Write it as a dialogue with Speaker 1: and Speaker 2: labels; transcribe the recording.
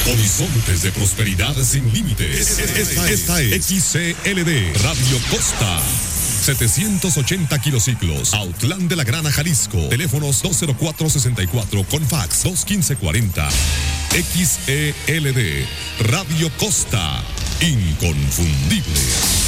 Speaker 1: Horizontes de prosperidad sin límites. Esta es XCLD Radio Costa. 780 kilociclos, Autlán de la Grana, Jalisco. Teléfonos 204-64 con fax 215-40. XELD Radio Costa, inconfundible.